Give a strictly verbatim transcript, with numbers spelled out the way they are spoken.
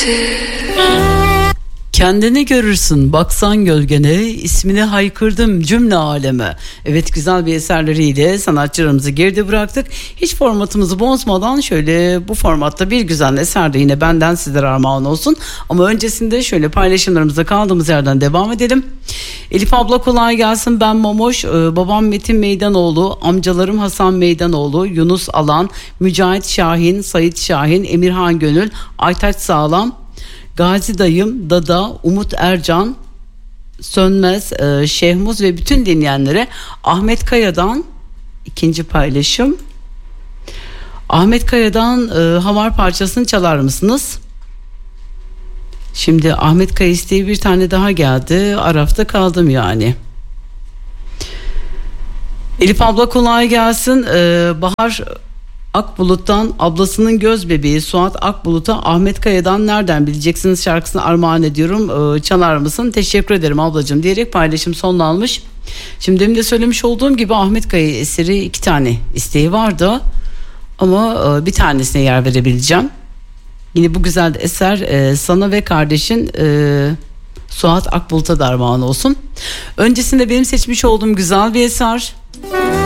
Kendini görürsün baksan gölgene, ismini haykırdım cümle aleme. Evet, güzel bir eserleriyle sanatçılarımızı geride bıraktık. Hiç formatımızı bozmadan şöyle bu formatta bir güzel eser de yine benden sizlere armağan olsun. Ama öncesinde şöyle paylaşımlarımıza kaldığımız yerden devam edelim. Elif abla kolay gelsin, ben Momoş, ee, babam Metin Meydanoğlu, amcalarım Hasan Meydanoğlu, Yunus Alan, Mücahit Şahin, Sait Şahin, Emirhan Gönül, Aytaç Sağlam, Gazi dayım, Dada, Umut Ercan, Sönmez, e, Şehmuz ve bütün dinleyenlere Ahmet Kaya'dan ikinci paylaşım. Ahmet Kaya'dan e, Hamar parçasını çalar mısınız? Şimdi Ahmet Kaya isteği bir tane daha geldi. Arafta kaldım yani. Elif abla kolay gelsin. Ee, Bahar Akbulut'tan ablasının göz bebeği Suat Akbulut'a Ahmet Kaya'dan nereden bileceksiniz şarkısını armağan ediyorum. Ee, çalar mısın? Teşekkür ederim ablacığım diyerek paylaşım sonlanmış. Şimdi demin de söylemiş olduğum gibi Ahmet Kaya eseri iki tane isteği vardı. Ama e, bir tanesine yer verebileceğim. Yine bu güzel eser e, sana ve kardeşin e, Suat Akbulut'a da armağan olsun. Öncesinde benim seçmiş olduğum güzel bir eser.